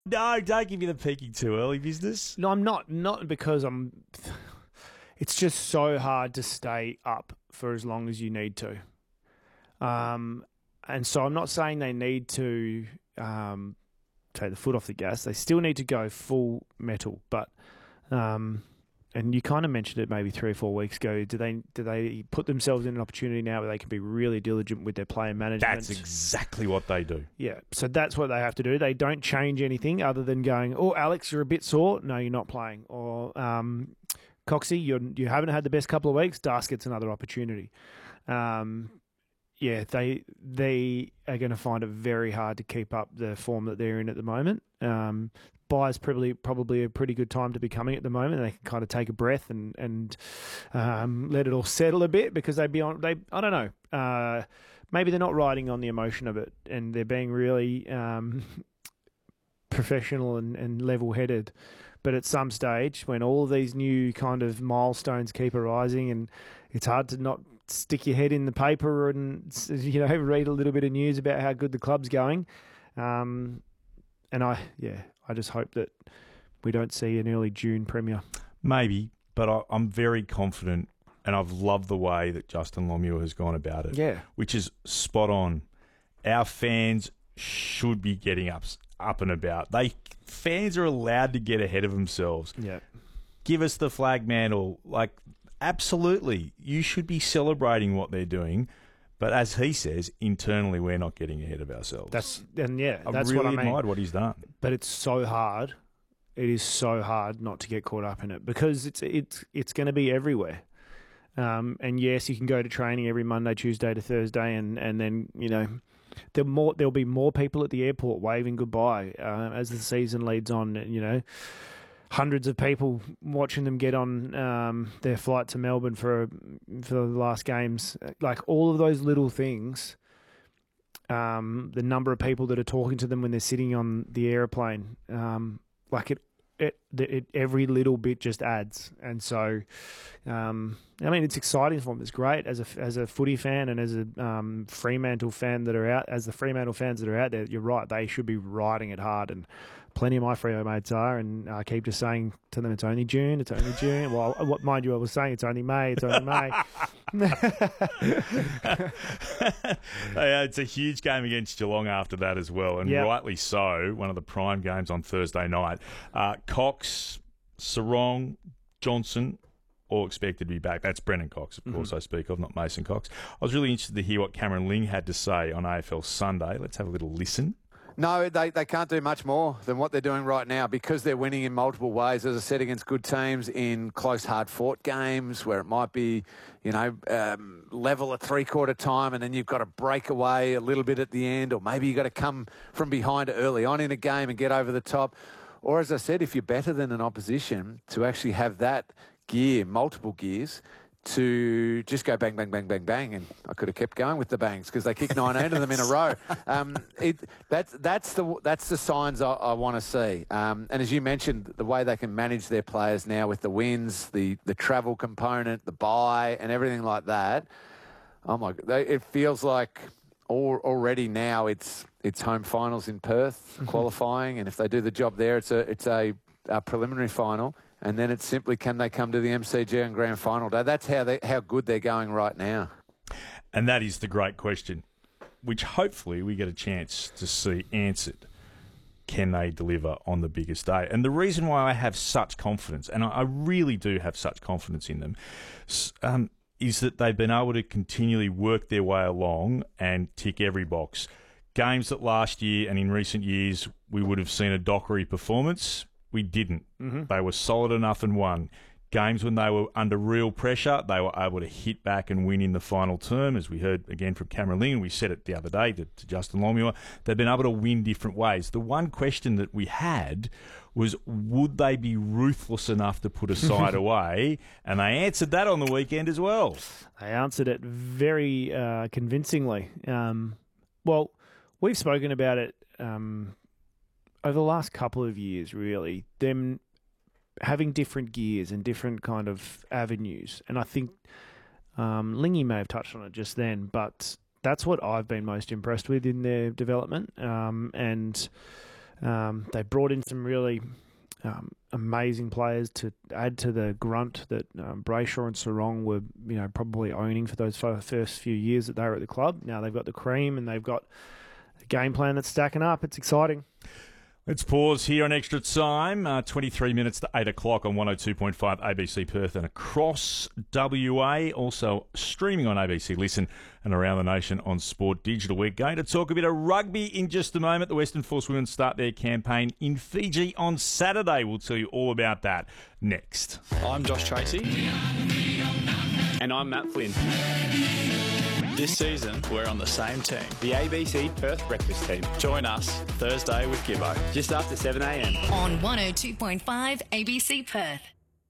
No, don't give me the peaking too early business. No, I'm not. Not because I'm. It's just so hard to stay up for as long as you need to. And so I'm not saying they need to take the foot off the gas. They still need to go full metal. But and you kind of mentioned it maybe 3 or 4 weeks ago. Do they put themselves in an opportunity now where they can be really diligent with their player management? That's exactly what they do. Yeah, so that's what they have to do. They don't change anything other than going, oh, Alex, you're a bit sore. No, you're not playing. Or Coxie, you haven't had the best couple of weeks. Das gets another opportunity. Yeah, they are going to find it very hard to keep up the form that they're in at the moment. Bye's probably a pretty good time to be coming at the moment. They can kind of take a breath and let it all settle a bit because I don't know. Maybe they're not riding on the emotion of it and they're being really professional and level-headed. But at some stage, when all of these new kind of milestones keep arising and it's hard to not stick your head in the paper and read a little bit of news about how good the club's going. And I just hope that we don't see an early June premiere. Maybe, but I'm very confident, and I've loved the way that Justin Longmuir has gone about it. Yeah, which is spot on. Our fans should be getting up and about. Fans are allowed to get ahead of themselves. Yeah, give us the flag mantle, absolutely, you should be celebrating what they're doing. But as he says, internally, we're not getting ahead of ourselves. That's really what I mean. admired what he's done. But it's so hard. It is so hard not to get caught up in it because it's going to be everywhere. And yes, you can go to training every Monday, Tuesday to Thursday, and then there'll be more people at the airport waving goodbye as the season leads on. Hundreds of people watching them get on their flight to Melbourne for the last games. All of those little things, the number of people that are talking to them when they're sitting on the aeroplane, every little bit just adds. And so, it's exciting for them. It's great as a footy fan and as a Fremantle fan that are out. As the Fremantle fans that are out there, you're right. They should be riding it hard, and plenty of my Freo mates are. And I keep just saying to them, "It's only June. It's only June." Well, mind you, I was saying it's only May. It's only May. It's a huge game against Geelong after that as well, and rightly so. One of the prime games on Thursday night. Cox, Sarong, Johnson, all expected to be back. That's Brennan Cox, of course, I speak of, not Mason Cox. I was really interested to hear what Cameron Ling had to say on AFL Sunday. Let's have a little listen. No, they can't do much more than what they're doing right now because they're winning in multiple ways, as I said, against good teams in close, hard-fought games where it might be, level at three-quarter time and then you've got to break away a little bit at the end, or maybe you've got to come from behind early on in a game and get over the top. Or, as I said, if you're better than an opposition, to actually have that gear, multiple gears, to just go bang, bang, bang, bang, bang. And I could have kept going with the bangs because they kicked 19 of them in a row. That's the signs I want to see. And as you mentioned, the way they can manage their players now with the wins, the travel component, the bye and everything like that. Oh, my God. It feels like already now it's home finals in Perth, qualifying. And if they do the job there, it's a preliminary final. And then it's simply, can they come to the MCG on grand final day? That's how good they're going right now. And that is the great question, which hopefully we get a chance to see answered. Can they deliver on the biggest day? And the reason why I have such confidence, and I really do have such confidence in them, is that they've been able to continually work their way along and tick every box. Games that last year and in recent years we would have seen a Dockery performance, we didn't. They were solid enough and won. Games when they were under real pressure, they were able to hit back and win in the final term, as we heard again from Cameron Ling, and we said it the other day to Justin Longmuir. They've been able to win different ways. The one question that we had was, would they be ruthless enough to put a side away? And they answered that on the weekend as well. They answered it very convincingly. Well, we've spoken about it over the last couple of years, really, them having different gears and different kind of avenues. And I think Lingy may have touched on it just then, but that's what I've been most impressed with in their development. And They brought in some really amazing players to add to the grunt that Brayshaw and Sarong were, probably owning for those first few years that they were at the club. Now they've got the cream and they've got a game plan that's stacking up. It's exciting. Let's pause here on Extra Time. 23 minutes to 8 o'clock on 102.5 ABC Perth and across WA. Also streaming on ABC Listen and around the nation on Sport Digital. We're going to talk a bit of rugby in just a moment. The Western Force Women start their campaign in Fiji on Saturday. We'll tell you all about that next. I'm Josh Tracy. And I'm Matt Flynn. This season, we're on the same team. The ABC Perth Breakfast Team. Join us Thursday with Gibbo. Just after 7 a.m. On 102.5 ABC Perth.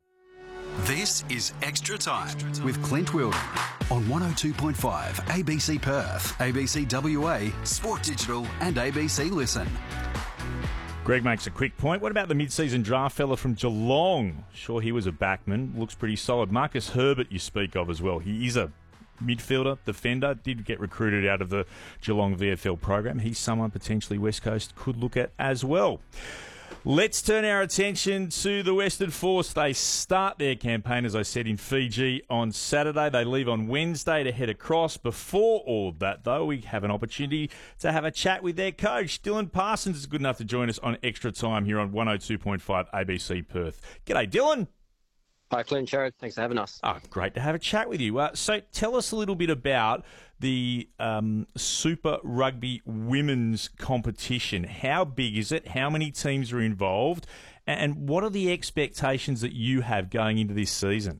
This is Extra Time with Clint Wilden on 102.5 ABC Perth, ABC WA, Sport Digital and ABC Listen. Greg makes a quick point. What about the mid-season draft fella from Geelong? Sure, he was a backman. Looks pretty solid. Marcus Herbert you speak of as well. He is a midfielder, defender, did get recruited out of the Geelong VFL program. He's someone potentially West Coast could look at as well. Let's turn our attention to the Western Force. They start their campaign, as I said, in Fiji on Saturday. They leave on Wednesday to head across. Before all of that, though, we have an opportunity to have a chat with their coach. Dylan Parsons is good enough to join us on Extra Time here on 102.5 ABC Perth. G'day, Dylan. Hi, Clint, Jared. Thanks for having us. Oh, great to have a chat with you. So tell us a little bit about the Super Rugby Women's competition. How big is it? How many teams are involved? And what are the expectations that you have going into this season?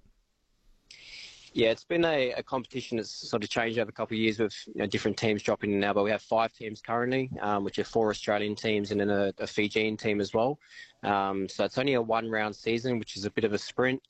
Yeah, it's been a competition that's sort of changed over a couple of years with different teams dropping in now, but we have 5 teams currently, which are 4 Australian teams and then a Fijian team as well. So it's only a 1-round season, which is a bit of a sprint.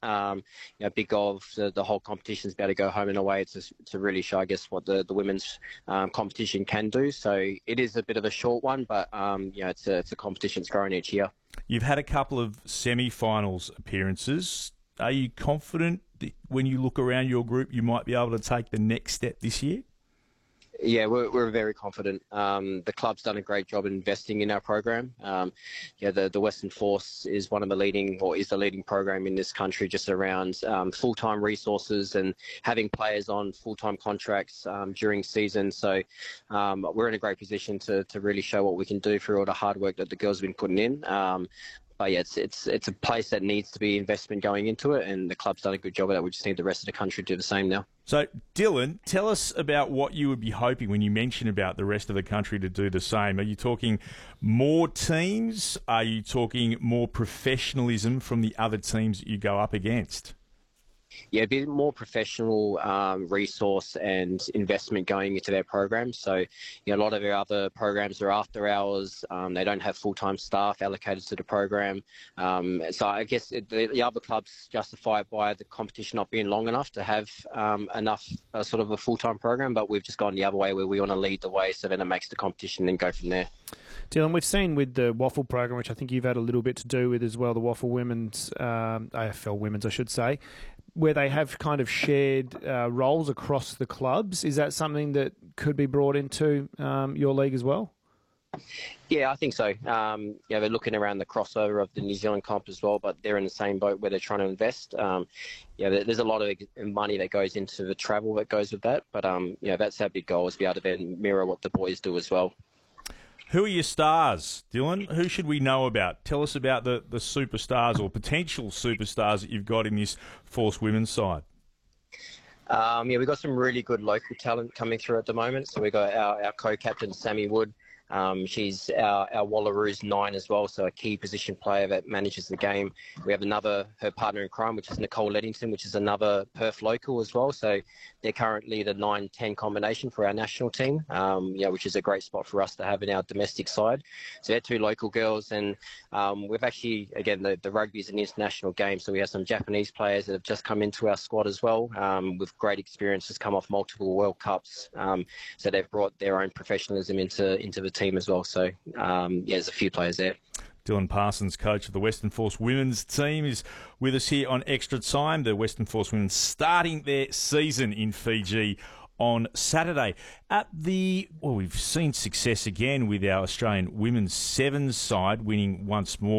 Big goal of the whole competition is to be able to go home and away to really show, I guess, what the women's competition can do. So it is a bit of a short one, but it's a competition that's growing each year. You've had a couple of semi-finals appearances. Are you confident that when you look around your group, you might be able to take the next step this year? Yeah, we're very confident. The club's done a great job investing in our program. The Western Force is one of the leading, or is the leading program in this country, just around full-time resources and having players on full-time contracts during season. So we're in a great position to really show what we can do through all the hard work that the girls have been putting in. But yeah, it's a place that needs to be investment going into it, and the club's done a good job of that. We just need the rest of the country to do the same now. So, Dylan, tell us about what you would be hoping when you mention about the rest of the country to do the same. Are you talking more teams? Are you talking more professionalism from the other teams that you go up against? Yeah, a bit more professional resource and investment going into their programs. So, a lot of our other programs are after hours. They don't have full-time staff allocated to the program. So I guess the other clubs justify it by the competition not being long enough to have enough sort of a full-time program. But we've just gone the other way where we want to lead the way, so then it makes the competition and go from there. Dylan, we've seen with the Waffle program, which I think you've had a little bit to do with as well, the Waffle Women's, AFL Women's, I should say, where they have kind of shared roles across the clubs. Is that something that could be brought into your league as well? Yeah, I think so. They're looking around the crossover of the New Zealand comp as well, but they're in the same boat where they're trying to invest. There's a lot of money that goes into the travel that goes with that, but that's our big goal, is to be able to then mirror what the boys do as well. Who are your stars, Dylan? Who should we know about? Tell us about the superstars or potential superstars that you've got in this Force women's side. We've got some really good local talent coming through at the moment. So we've got our co-captain, Sammy Wood. She's our Wallaroos 9 as well, so a key position player that manages the game. We have her partner in crime, which is Nicole Leddington, which is another Perth local as well. So they're currently the 9-10 combination for our national team, which is a great spot for us to have in our domestic side. So they're 2 local girls, and we've actually, again, the rugby is an international game, so we have some Japanese players that have just come into our squad as well, with great experiences, come off multiple World Cups. So they've brought their own professionalism into the team as well. So, there's a few players there. Dylan Parsons, coach of the Western Force women's team, is with us here on Extra Time. The Western Force women starting their season in Fiji on Saturday. We've seen success again with our Australian women's sevens side winning once more.